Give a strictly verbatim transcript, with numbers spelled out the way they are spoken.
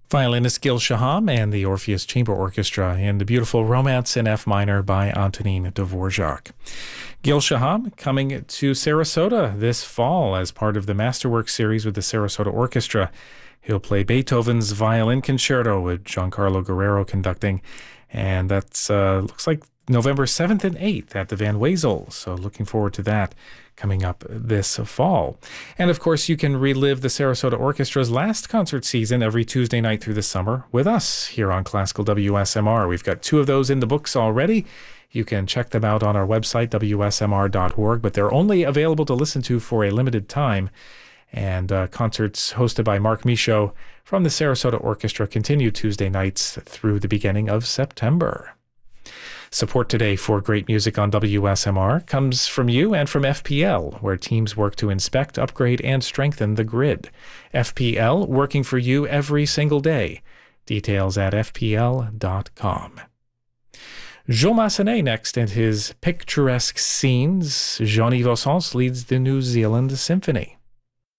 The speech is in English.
Violinist Gil Shaham and the Orpheus Chamber Orchestra in the beautiful Romance in F minor by Antonin Dvorak. Gil Shaham coming to Sarasota this fall as part of the Masterworks series with the Sarasota Orchestra. He'll play Beethoven's Violin Concerto with Giancarlo Guerrero conducting, and that's uh, looks like November seventh and eighth at the Van Wezel. So looking forward to that coming up this fall. And of course, you can relive the Sarasota Orchestra's last concert season every Tuesday night through the summer with us here on Classical W S M R. We've got two of those in the books already. You can check them out on our website, W S M R dot org, but they're only available to listen to for a limited time. And uh, concerts hosted by Mark Michaud from the Sarasota Orchestra continue Tuesday nights through the beginning of September. Support today for great music on W S M R comes from you and from F P L, where teams work to inspect, upgrade, and strengthen the grid. F P L, working for you every single day. Details at F P L dot com. Jules Massenet next and his picturesque scenes. Jean-Yves Ossens leads the New Zealand Symphony.